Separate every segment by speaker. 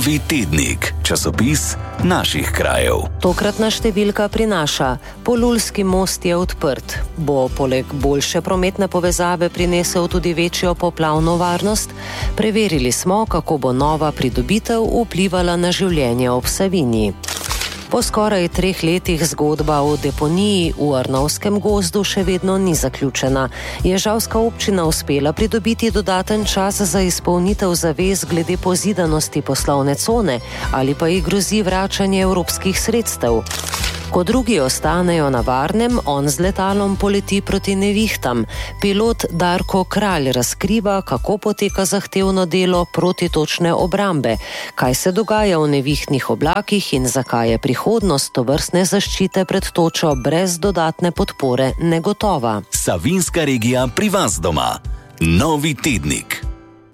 Speaker 1: Novi tednik, časopis naših krajev.
Speaker 2: Tokratna številka prinaša: Polulski most je odprt. Bo poleg boljše prometne povezave prinesel tudi večjo poplavno varnost? Preverili smo, kako bo nova pridobitev vplivala na življenje ob Savinji. Po skoraj 3 letih zgodba o deponiji v Arnovskem gozdu še vedno ni zaključena. Je žalska občina uspela pridobiti dodaten čas za izpolnitev zavez glede pozidanosti poslovne cone ali pa ji grozi vračanje evropskih sredstev? Ko drugi ostanejo na varnem, on z letalom poleti proti nevihtam. Pilot Darko Kralj razkriva, kako poteka zahtevno delo protitočne obrambe, kaj se dogaja v nevihtnih oblakih in zakaj je prihodnost tovrstne zaščite pred točo brez dodatne podpore negotova.
Speaker 1: Savinjska regija pri vas doma. Novi tednik.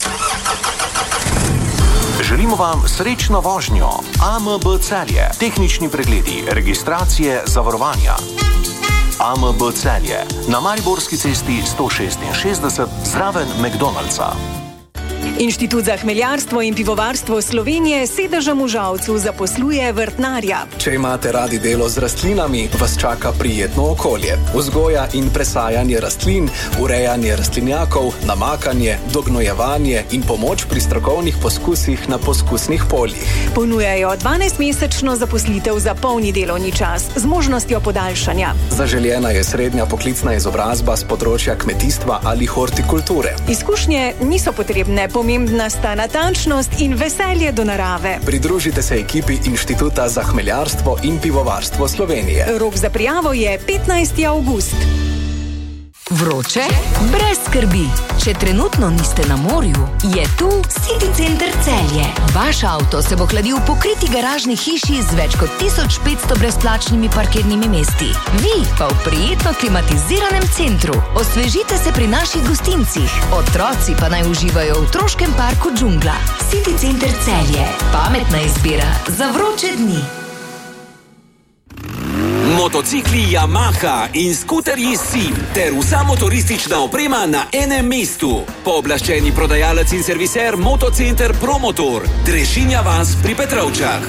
Speaker 3: Želimo vam srečno vožnjo. AMB Celje. Tehnični pregledi, registracije, zavarovanja. AMB Celje. Na Mariborski cesti 166 zraven McDonald'sa.
Speaker 4: Inštitut za hmeljarstvo in pivovarstvo Slovenije s sedežem v Žalcu zaposluje vrtnarja.
Speaker 5: Če imate radi delo z rastlinami, vas čaka prijetno okolje. Vzgoja in presajanje rastlin, urejanje rastlinjakov, namakanje, dognojevanje in pomoč pri strokovnih poskusih na poskusnih poljih.
Speaker 4: Ponujajo 12-mesečno zaposlitev za polni delovni čas z možnostjo podaljšanja.
Speaker 5: Zaželjena je srednja poklicna izobrazba z področja kmetijstva ali hortikulture.
Speaker 4: Izkušnje niso potrebne, pomembna sta natančnost in veselje do narave.
Speaker 5: Pridružite se ekipi Inštituta za hmeljarstvo in pivovarstvo Slovenije.
Speaker 4: Rok za prijavo je 15. avgust.
Speaker 6: Vroče? Brez skrbi. Če trenutno niste na morju, je tu City Center Celje. Vaš avto se bo hladil v pokriti garažni hiši z več kot 1500 brezplačnimi parkirnimi mesti. Vi pa v prijetno klimatiziranem centru. Osvežite se pri naših gostincih. Otroci pa naj uživajo v otroškem parku Džungla. City Center Celje. Pametna izbira za vroče dni.
Speaker 7: Motocikli Yamaha in skuterji SIM ter vsa motoristična oprema na enem mestu. Pooblaščeni prodajalec in serviser Motocenter Promotor. Trešinja vas pri Petrovčah.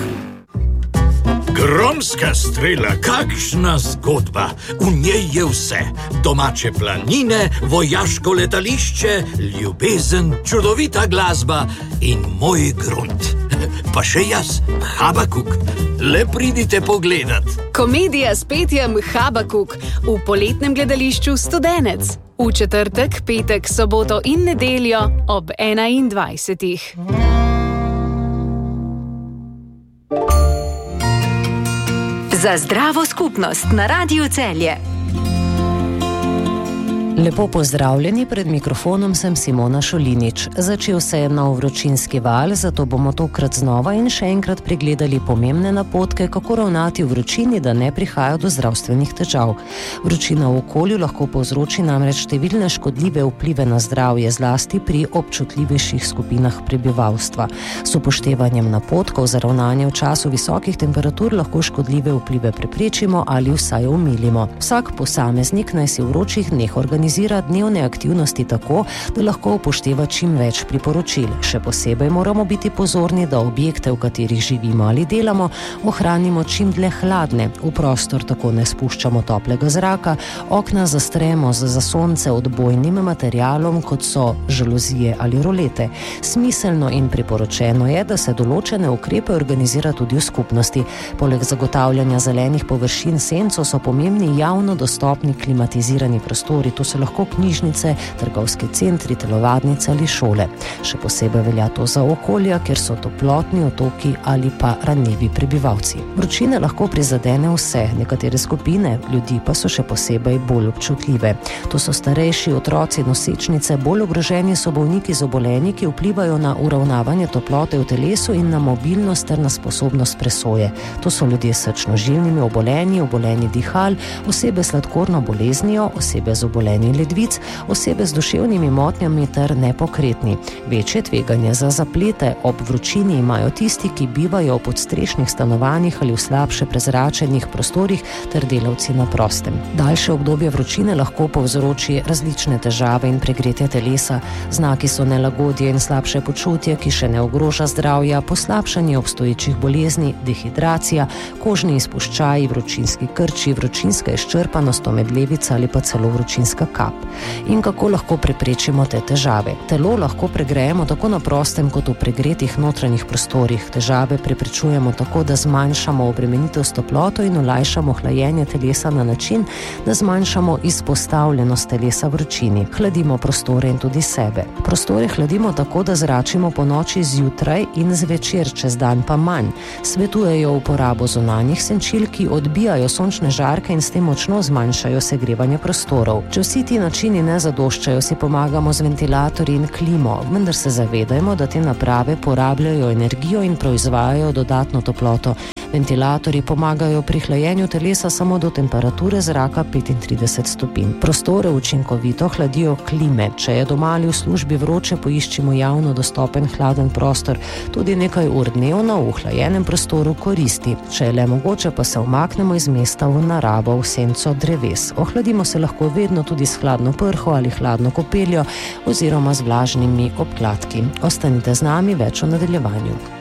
Speaker 8: Gromska strela, kakšna zgodba. V njej je vse. Domače planine, vojaško letališče, ljubezen, čudovita glasba in moj grunt. Pa še jaz, Habakuk. Le pridite pogledat.
Speaker 9: Komedija s petjem Habakuk v poletnem gledališču Studenec. V četrtek, petek, soboto in nedeljo ob 21.
Speaker 6: Za zdravo skupnost na Radiu Celje.
Speaker 2: Lepo pozdravljeni, pred mikrofonom sem Simona Šolinič. Začel se je nov vročinski val, zato bomo tokrat znova in še enkrat pregledali pomembne napotke, kako ravnati v vročini, da ne prihaja do zdravstvenih težav. Vročina v okolju lahko povzroči namreč številne škodljive vplive na zdravje, zlasti pri občutljivejših skupinah prebivalstva. S upoštevanjem napotkov za ravnanje v času visokih temperatur lahko škodljive vplive preprečimo ali vsaj omilimo. Vsak posameznik naj si v vročih dneh organizira dnevne aktivnosti tako, da lahko upošteva čim več priporočil. Še posebej moramo biti pozorni, da objekte, v katerih živimo ali delamo, ohranimo čim dlje hladne. V prostor tako ne spuščamo toplega zraka, okna zastremo z zasonce odbojnim materialom, kot so žaluzije ali rolete. Smiselno in priporočeno je, da se določene ukrepe organizira tudi v skupnosti. Poleg zagotavljanja zelenih površin senco so pomembni javno dostopni klimatizirani prostori. To so lahko knjižnice, trgovski centri, telovadnice ali šole. Še posebej velja to za okolja, kjer so toplotni otoki ali pa ranljivi prebivalci. Vročina lahko prizadene vse, nekatere skupine ljudi pa so še posebej bolj občutljive. To so starejši, otroci, nosečnice, bolj ogroženi so bolniki z obolenji, ki vplivajo na uravnavanje toplote v telesu in na mobilnost ter na sposobnost presoje. To so ljudje s srčno-žilnimi obolenji, obolenji dihal, osebe s sladkorno boleznijo, osebe z obolenji zlomljeni ledvic, osebe z duševnimi motnjami ter nepokretni. Večje tveganje za zaplete ob vročini imajo tisti, ki bivajo v podstrešnih stanovanjih ali v slabše prezračenih prostorih ter delavci na prostem. Daljše obdobje vročine lahko povzroči različne težave in pregretje telesa. Znaki so nelagodje in slabše počutje, ki še ne ogroža zdravja, poslabšanje obstoječih bolezni, dehidracija, kožni izpuščaji, vročinski krči, vročinska izčrpanost, omedlevica ali pa celo vročinska kap. In kako lahko preprečimo te težave? Telo lahko pregrejemo tako na prostem kot v pregretih notranjih prostorih. Težave preprečujemo tako, da zmanjšamo obremenitev s toploto in olajšamo hlajenje telesa na način, da zmanjšamo izpostavljenost telesa vročini. Hladimo prostore in tudi sebe. Prostore hladimo tako, da zračimo po noči zjutraj in zvečer, čez dan pa manj. Svetujejo uporabo zunanjih senčil, ki odbijajo sončne žarke in s tem močno zmanjšajo segrevanje prostorov. Če vsi ti načini ne zadoščajo, si pomagamo z ventilatorji in klimo, vendar se zavedajmo, da te naprave porabljajo energijo in proizvajajo dodatno toploto. Ventilatorji pomagajo pri hlajenju telesa samo do temperature zraka 35 stopinj. Prostore učinkovito hladijo klime. Če je doma ali v službi vroče, poiščimo javno dostopen hladen prostor. Tudi nekaj ur dnevno v hlajenem prostoru koristi. Če je le mogoče, pa se umaknemo iz mesta v naravo, v senco dreves. Ohladimo se lahko vedno tudi s hladno prho ali hladno kopeljo oziroma z vlažnimi obkladki. Ostanite z nami, več o nadaljevanju.